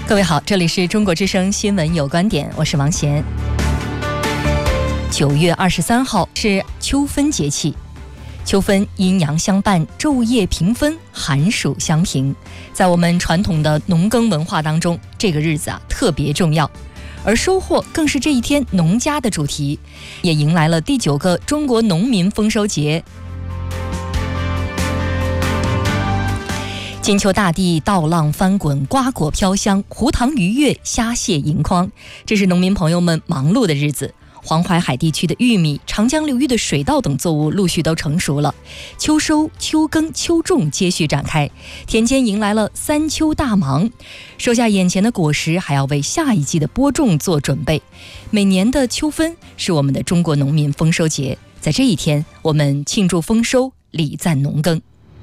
各位好，这里是中国之声新闻有观点，我是王贤。9月23号是秋分节气，秋分阴阳相伴，昼夜平分，寒暑相平。在我们传统的农耕文化当中，这个日子特别重要，而收获更是这一天农家的主题，也迎来了第9个中国农民丰收节。金秋大地，稻浪翻滚，瓜果飘香，胡糖愉悦，虾蟹盈筐，这是农民朋友们忙碌的日子。黄淮海地区的玉米、长江流域的水稻等作物陆续都成熟了，秋收、秋耕、秋种接续展开，田间迎来了3秋大忙，收下眼前的果实，还要为下一季的播种做准备。每年的秋分是我们的中国农民丰收节，在这一天，我们庆祝丰收，礼赞农耕。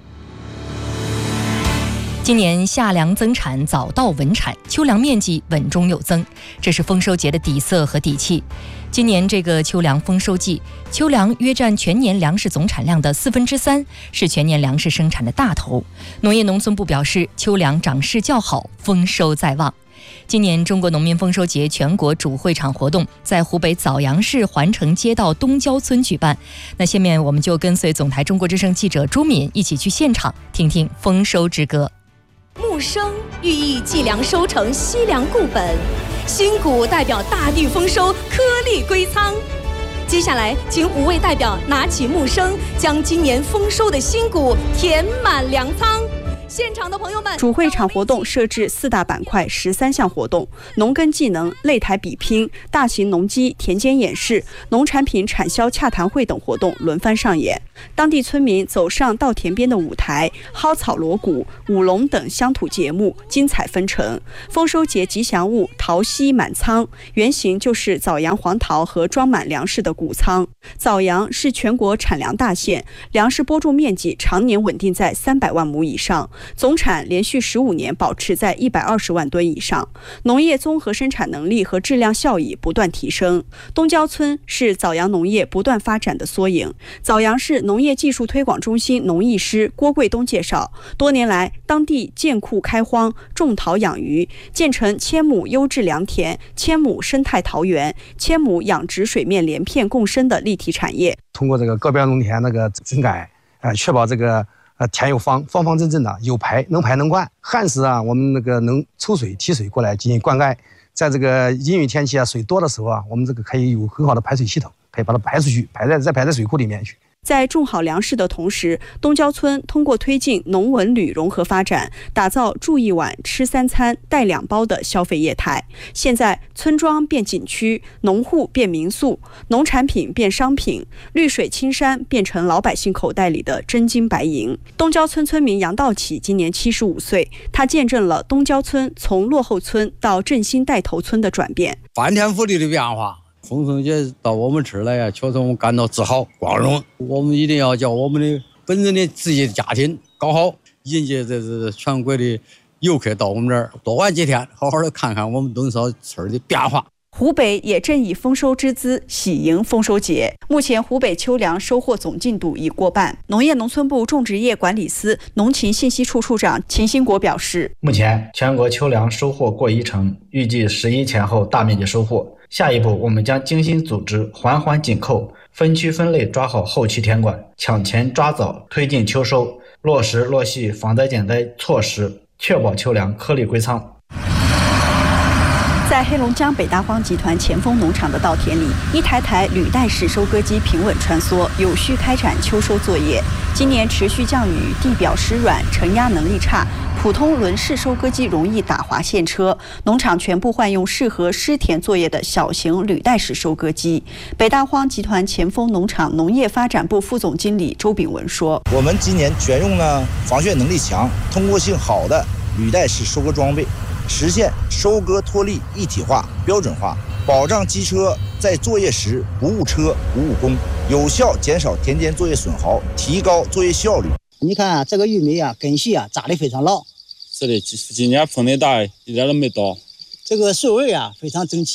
今年夏粮增产，早稻稳产，秋粮面积稳中有增，这是丰收节的底色和底气。今年这个秋粮丰收季，秋粮约占全年粮食总产量的3/4，是全年粮食生产的大头。农业农村部表示，秋粮长势较好，丰收在望。今年中国农民丰收节全国主会场活动在湖北枣阳市环城街道东郊村举办。那下面我们就跟随总台中国之声记者朱敏一起去现场听听丰收之歌。 木生寓意计粮收成，惜粮固本；新谷代表大地丰收，颗粒归仓。接下来，请5位代表拿起木生，将今年丰收的新谷填满粮仓。现场的朋友们， 主会场活动设置4大板块，13项活动：农耕技能、擂台比拼、大型农机田间演示、农产品产销洽谈会等活动轮番上演。当地村民走上稻田边的舞台，蒿草锣鼓、舞龙等乡土节目精彩纷呈。丰收节吉祥物桃溪满仓，原型就是枣阳黄桃和装满粮食的谷仓。枣阳是全国产粮大县，粮食播种面积常年稳定在300万亩以上，总产连续15年保持在120万吨以上，农业综合生产能力和质量效益不断提升。东郊村是枣阳农业不断发展的缩影。枣阳市农业技术推广中心农艺师郭贵东介绍，多年来当地建库开荒，种桃养鱼，建成1000亩优质良田、1000亩生态桃园、1000亩养殖水面连片共生的立体产业。 通过这个个别农田整改，确保这个田有方方正正的，有排能灌。旱时我们能抽水提水过来进行灌溉。在这个阴雨天气水多的时候我们可以有很好的排水系统，可以把它排出去，排在水库里面去。 在种好粮食的同时，东郊村通过推进农文旅融合发展，打造住1晚吃3餐带2包的消费业态。现在村庄变景区，农户变民宿，农产品变商品，绿水青山变成老百姓口袋里的真金白银。东郊村村民杨道启今年75岁，他见证了东郊村从落后村到振兴带头村的转变， 翻天覆地的变化。丰收节到我们这儿来确实我们感到自豪光荣。我们一定要叫我们的本人的自己的家庭搞好，迎接这全国的游客到我们这儿多玩几天，好好的看看我们东郊村的变化。 湖北也正以丰收之姿喜迎丰收节。目前湖北秋粮收获总进度已过半。农业农村部种植业管理司农禽信息处处长秦兴国表示， 目前全国秋粮收获过1成，预计11前后大面积收获。下一步我们将精心组织，环环紧扣，分区分类抓好后期田管，抢前抓早推进秋收，落实落细防灾减灾措施，确保秋粮颗粒归仓。 在黑龙江北大荒集团前锋农场的稻田里，一台台履带式收割机平稳穿梭，有序开展秋收作业。今年持续降雨，地表湿软，承压能力差，普通轮式收割机容易打滑陷车，农场全部换用适合湿田作业的小型履带式收割机。北大荒集团前锋农场农业发展部副总经理周炳文说：“ 我们今年选用了防眩能力强、通过性好的履带式收割装备，实现收割脱粒一体化、标准化，保障机车在作业时不误车、不误工，有效减少田间作业损耗，提高作业效率。” 你看这个玉米根系扎得非常牢。 是的，今年风太大，一点都没倒。 这个穗味非常整齐，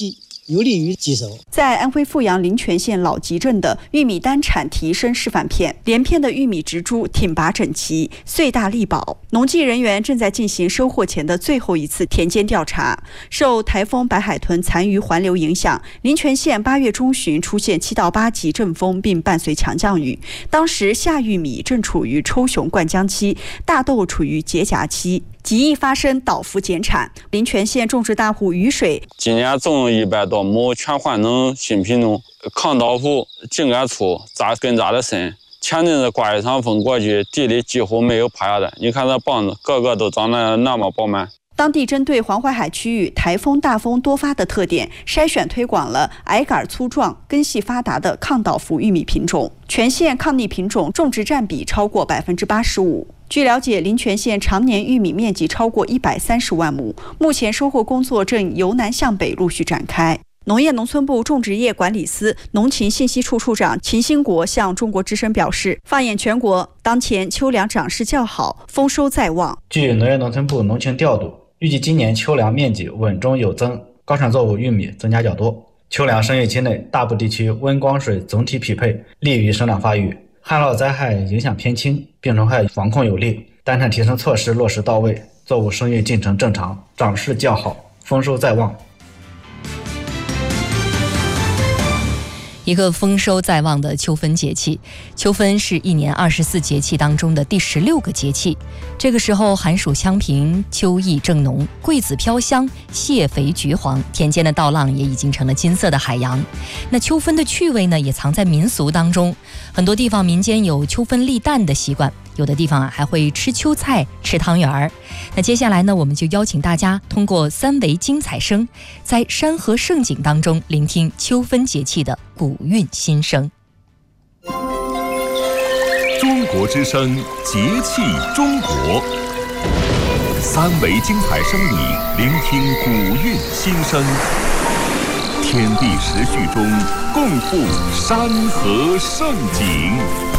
有利于棘手。 在安徽阜阳灵泉县老集镇的玉米单产提升示范片，连片的玉米植株挺拔整齐，穗大力薄。农技人员正在进行收获前的最后一次田间调查。受台风白海豚残余环流影响，灵泉县8月中旬出现7到8级阵风，并伴随强降雨。当时夏玉米正处于抽熊灌浆期，大豆处于结荚期，极易发生倒伏减产。灵泉县种植大户雨水今年种100多亩全换成新品种，抗倒伏、茎干粗、根扎得深。前阵子刮一场风过去，地里几乎没有趴下的。你看这棒子，个个都长得那么饱满。 当地针对黄淮海区域台风大风多发的特点，筛选推广了矮杆粗壮、根系发达的抗倒伏玉米品种，全县抗逆品种种植占比超过85%。据了解，灵泉县常年玉米面积超过130万亩，目前收获工作正由南向北陆续展开。农业农村部种植业管理司农禽信息处处长秦兴国向中国之声表示，放眼全国，当前秋粮长势较好，丰收在望。 据农业农村部农情调度，预计今年秋粮面积稳中有增，高产作物玉米增加较多。秋粮生育期内，大部地区温光水总体匹配，利于生长发育，旱涝灾害影响偏轻，病虫害防控有力，单产提升措施落实到位，作物生育进程正常，长势较好，丰收在望。 一个丰收在望的秋分节气。秋分是一年24节气当中的第16个节气，这个时候寒暑相平，秋意正浓，桂子飘香，蟹肥橘黄，田间的稻浪也已经成了金色的海洋。那秋分的趣味呢，也藏在民俗当中，很多地方民间有秋分立蛋的习惯，有的地方还会吃秋菜、吃汤圆儿。那接下来呢，我们就邀请大家通过3维精彩声，在山河盛景当中聆听秋分节气的古韵心声。 中国之声，节气中国，3维精彩声里聆听古韵心声，天地时序中共赴山河盛景。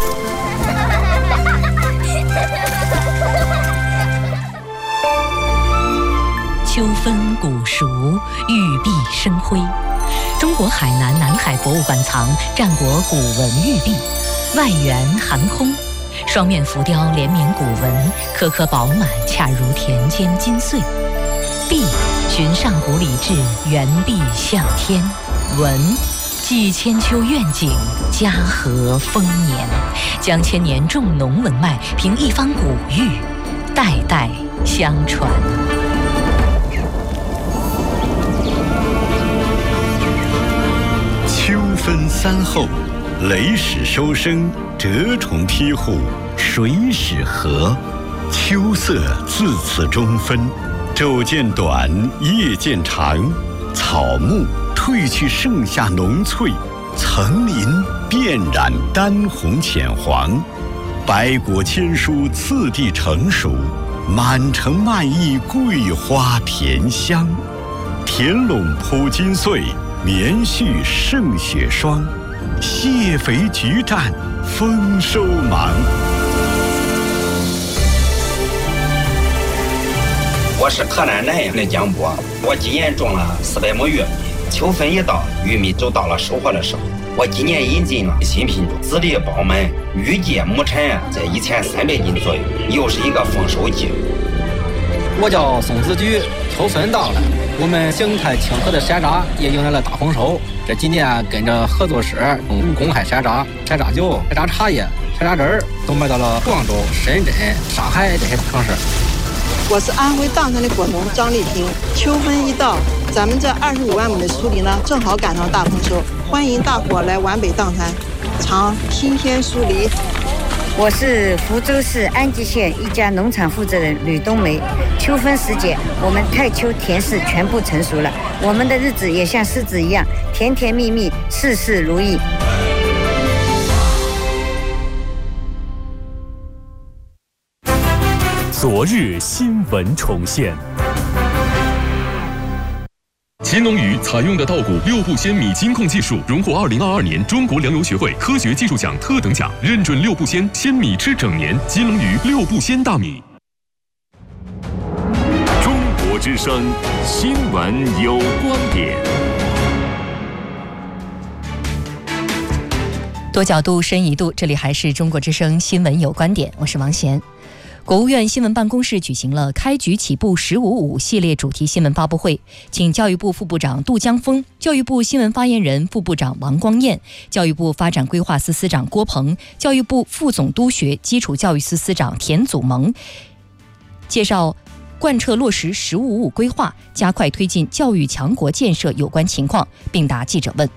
秋分古熟，玉璧生辉。中国海南南海博物馆藏战国古文玉璧，外圆含空，双面浮雕连绵古文，颗颗饱满，恰如田间金穗。璧寻上古礼制，圆璧向天。文记千秋愿景，嘉禾丰年，将千年重农文脉凭一方古玉，代代相传。 秋分3候，雷始收声，蛰虫披户，水始和。秋色自此中分，昼渐短，夜渐长，草木褪去盛夏浓翠，层林遍染丹红浅黄，百果千蔬次第成熟，满城漫溢桂花甜香，田垄铺金穗，棉絮胜雪霜，蟹肥橘湛，丰收忙。 我是河南南阳的江波，我今年种了400亩玉米，秋分一到，玉米就到了收获的时候。我今年引进了新品种，籽粒饱满，预计亩产在1300斤左右，又是一个丰收季。 我叫宋子举，秋分到了，我们邢台清河的山楂也迎来了大丰收。这几年跟着合作社公开山楂、山楂酒、山楂茶叶、山楂汁儿都卖到了广州、深圳、上海这些城市。 我是安徽砀山的果农张丽萍。秋分一到，咱们这25万亩的锄地呢，正好赶上大丰收，欢迎大伙来皖北砀山尝新鲜锄梨。 我是福州市安吉县一家农场负责人吕冬梅。秋分时节，我们太丘田氏全部成熟了，我们的日子也像狮子一样甜甜蜜蜜，事事如意。 昨日新闻重现。秦农鱼采用的稻谷6步鲜米金控技术荣获2022年中国粮油学会科学技术奖特等奖，认准6步鲜鲜米吃整年，金龙鱼6步鲜大米。中国之声，新闻有观点。 多角度深一度，这里还是中国之声新闻有观点，我是王贤。国务院新闻办公室举行了开局起步“15.5”系列主题新闻发布会，请教育部副部长杜江峰、教育部新闻发言人副部长王光彦、教育部发展规划司司长郭鹏、教育部副总督学基础教育司司长田祖萌介绍贯彻落实“15.5”规划，加快推进教育强国建设有关情况，并答记者问。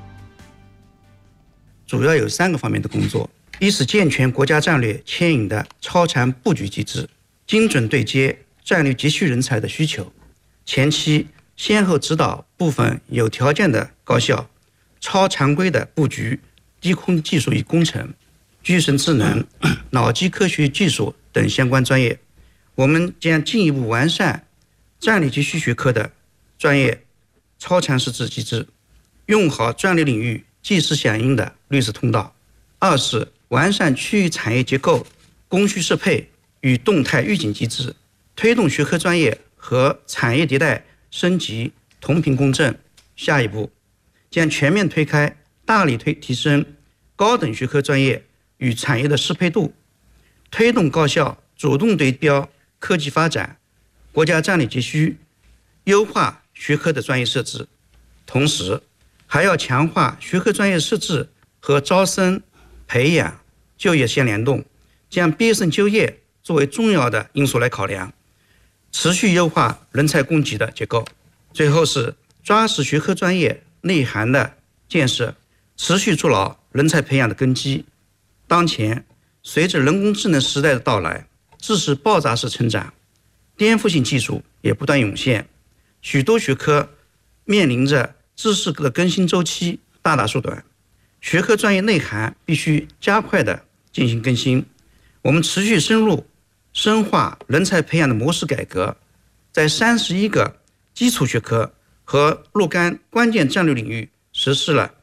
主要有3个方面的工作：一是健全国家战略牵引的超常布局机制，精准对接战略急需人才的需求，前期先后指导部分有条件的高校超常规的布局低空技术与工程、具身智能、脑机科学技术等相关专业。我们将进一步完善战略急需学科的专业超常识字机制，用好战略领域即时响应的绿色通道。2是完善区域产业结构、供需适配与动态预警机制，推动学科专业和产业迭代升级同频共振。下一步将全面推开，大力提升高等学科专业与产业的适配度，推动高校主动对标科技发展、国家战略急需，优化学科的专业设置。同时还要强化学科专业设置和招生、培养、就业相联动，将毕业生就业作为重要的因素来考量，持续优化人才供给的结构。最后是抓实学科专业内涵的建设，持续筑牢人才培养的根基。当前随着人工智能时代的到来，知识爆炸式成长，颠覆性技术也不断涌现，许多学科面临着知识的更新周期大大缩短，学科专业内涵必须加快的进行更新。我们持续深入深化人才培养的模式改革，在31个基础学科和若干关键战略领域实施了